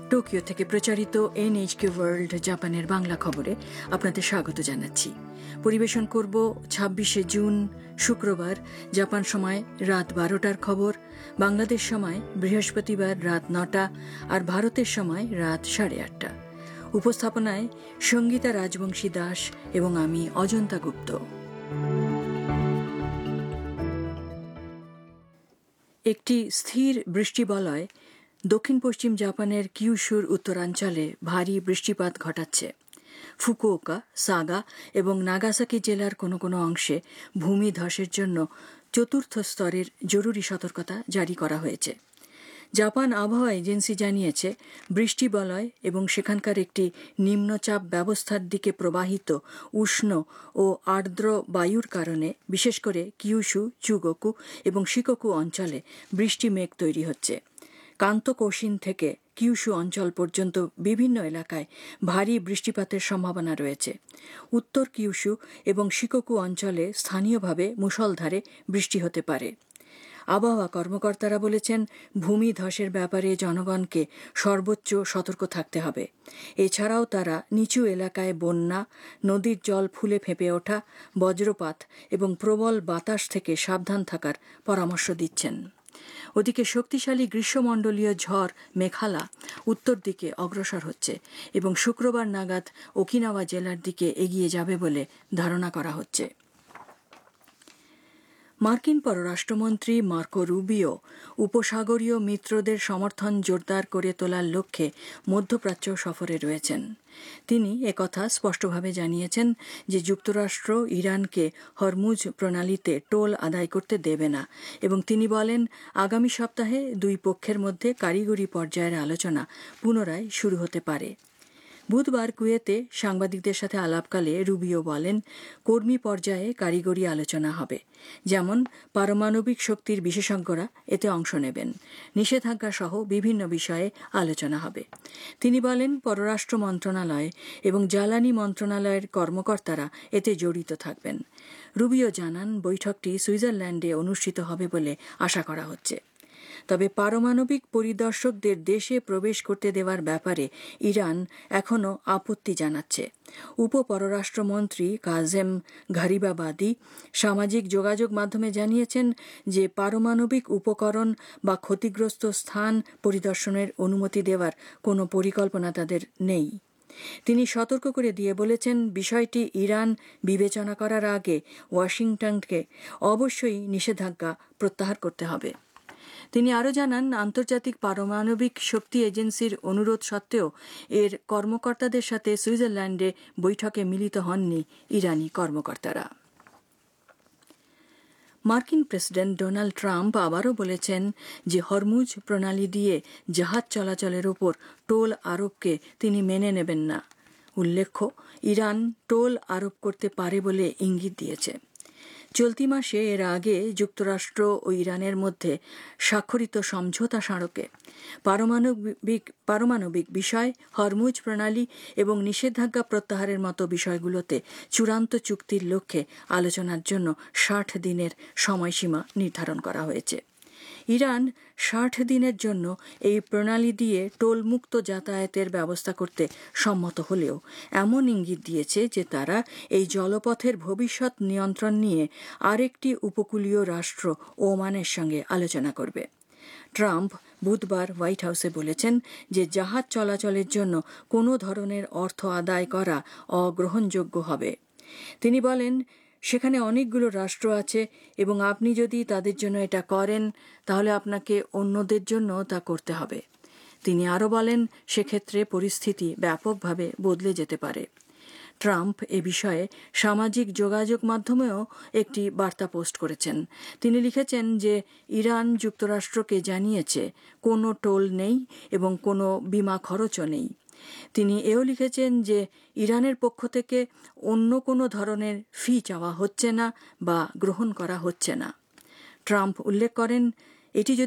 Tokyo থেকে প্রচারিত NHK world জাপানের বাংলা খবরে আপনাদের স্বাগত জানাচ্ছি। পরিবেশন করব 26শে জুন শুক্রবার জাপান সময় রাত 12টার খবর, বাংলাদেশ সময় বৃহস্পতিবার রাত 9টা আর ভারতের সময় রাত 8:30। উপস্থাপনায় সঙ্গীতা রাজবংশী দাস এবং আমি অজন্তা গুপ্ত। একটি স্থির বৃষ্টিবলয় দক্ষিণ পশ্চিম জাপানের কিউশুর উত্তরাঞ্চলে ভারী বৃষ্টিপাত ঘটাচ্ছে। ফুকুওকা, সাগা এবং নাগাসাকি জেলার কোনো কোনো অংশে ভূমিধসের জন্য 4র্থ স্তরের জরুরি সতর্কতা জারি করা হয়েছে। জাপান আবহাওয়া এজেন্সি জানিয়েছে, বৃষ্টিবলয় এবং সেখানকার একটি নিম্নচাপ ব্যবস্থার দিকে প্রবাহিত উষ্ণ ও আর্দ্র বায়ুর কারণে বিশেষ করে কিউশু, চুগোকু এবং শিকোকু অঞ্চলে বৃষ্টি মেঘ তৈরি হচ্ছে। কান্তো কোশিন থেকে কিউশু অঞ্চল পর্যন্ত বিভিন্ন এলাকায় ভারী বৃষ্টিপাতের সম্ভাবনা রয়েছে। উত্তর কিউশু এবং শিকোকু অঞ্চলে স্থানীয়ভাবে মুষলধারে বৃষ্টি হতে পারে। আবহাওয়া কর্মকর্তারা বলেছেন, ভূমিধসের ব্যাপারে জনগণকে সর্বোচ্চ সতর্ক থাকতে হবে। এছাড়াও তারা নিচু এলাকায় বন্যা, নদীর জল ফুলে ফেঁপে ওঠা, বজ্রপাত এবং প্রবল বাতাস থেকে সাবধান থাকার পরামর্শ দিচ্ছেন। ওদিকে শক্তিশালী গ্রীষ্মমণ্ডলীয় ঝড় মেঘালা উত্তর দিকে অগ্রসর হচ্ছে এবং শুক্রবার নাগাদ ওকিনাওয়া জেলার দিকে এগিয়ে যাবে বলে ধারণা করা হচ্ছে। মার্কিন পররাষ্ট্রমন্ত্রী মার্কো রুবিও উপসাগরীয় মিত্রদের সমর্থন জোরদার করে তোলার লক্ষ্যে মধ্যপ্রাচ্য সফরে রয়েছেন। তিনি একথা স্পষ্টভাবে জানিয়েছেন যে যুক্তরাষ্ট্র ইরানকে হরমুজ প্রণালীতে টোল আদায় করতে দেবে না এবং তিনি বলেন, আগামী সপ্তাহে দুই পক্ষের মধ্যে কারিগরি পর্যায়ের আলোচনা পুনরায় শুরু হতে পারে। বুধবার কুয়েতে সাংবাদিকদের সাথে আলাপকালে রুবিও বলেন, কর্মী পর্যায়ে কারিগরি আলোচনা হবে, যেমন পারমাণবিক শক্তির বিশেষজ্ঞরা এতে অংশ নেবেন। নিষেধাজ্ঞা সহ বিভিন্ন বিষয়ে আলোচনা হবে। তিনি বলেন, পররাষ্ট্র মন্ত্রণালয় এবং জ্বালানি মন্ত্রণালয়ের কর্মকর্তারা এতে জড়িত থাকবেন। রুবিও জানান, বৈঠকটি সুইজারল্যান্ডে অনুষ্ঠিত হবে বলে আশা করা হচ্ছে। তবে পারমাণবিক পরিদর্শকদের দেশে প্রবেশ করতে দেওয়ার ব্যাপারে ইরান এখনও আপত্তি জানাচ্ছে। উপপররাষ্ট্রমন্ত্রী কাজেম ঘারিবাবাদি সামাজিক যোগাযোগ মাধ্যমে জানিয়েছেন যে পারমাণবিক উপকরণ বা ক্ষতিগ্রস্ত স্থান পরিদর্শনের অনুমতি দেওয়ার কোনো পরিকল্পনা তাদের নেই। তিনি সতর্ক করে দিয়ে বলেছেন, বিষয়টি ইরান বিবেচনা করার আগে ওয়াশিংটনকে অবশ্যই নিষেধাজ্ঞা প্রত্যাহার করতে হবে। তিনি আরও জানান, আন্তর্জাতিক পারমাণবিক শক্তি এজেন্সির অনুরোধ সত্ত্বেও এর কর্মকর্তাদের সাথে সুইজারল্যান্ডে বৈঠকে মিলিত হননি ইরানি কর্মকর্তারা। মার্কিন প্রেসিডেন্ট ডোনাল্ড ট্রাম্প আবারও বলেছেন যে হরমুজ প্রণালী দিয়ে জাহাজ চলাচলের ওপর টোল আরোপকে তিনি মেনে নেবেন না। উল্লেখ্য, ইরান টোল আরোপ করতে পারে বলে ইঙ্গিত দিয়েছে। চলতি মাসে এর আগে যুক্তরাষ্ট্র ও ইরানের মধ্যে স্বাক্ষরিত সমঝোতা স্মারকে পারমাণবিক বিষয়, হরমুজ প্রণালী এবং নিষেধাজ্ঞা প্রত্যাহারের মতো বিষয়গুলোতে চূড়ান্ত চুক্তির লক্ষ্যে আলোচনার জন্য 60 দিনের সময়সীমা নির্ধারণ করা হয়েছে। ইরান 60 দিনের জন্য এই প্রণালী দিয়ে টোলমুক্ত যাতায়াতের ব্যবস্থা করতে সম্মত হলেও এমন ইঙ্গিত দিয়েছে যে তারা এই জলপথের ভবিষ্যৎ নিয়ন্ত্রণ নিয়ে আরেকটি উপকূলীয় রাষ্ট্র ওমানের সঙ্গে আলোচনা করবে। ট্রাম্প বুধবার হোয়াইট হাউসে বলেছেন যে জাহাজ চলাচলের জন্য কোনো ধরনের অর্থ আদায় করা অগ্রহণযোগ্য হবে। তিনি বলেন, সেখানে অনেকগুলো রাষ্ট্র আছে এবং আপনি যদি তাদের জন্য এটা করেন তাহলে আপনাকে অন্যদের জন্য তা করতে হবে। তিনি আরও বলেন, সেক্ষেত্রে পরিস্থিতি ব্যাপকভাবে বদলে যেতে পারে। ট্রাম্প এ বিষয়ে সামাজিক যোগাযোগ মাধ্যমেও একটি বার্তা পোস্ট করেছেন। তিনি লিখেছেন যে ইরান যুক্তরাষ্ট্রকে জানিয়েছে কোনো টোল নেই এবং কোনো বিমা খরচও নেই। তিনি এও লিখেছেন যে ইরানের পক্ষ থেকে অন্য কোনো ধরনের ফি চাওয়া হচ্ছে না বা গ্রহণ করা হচ্ছে না। ট্রাম্প উল্লেখ করেন, এটি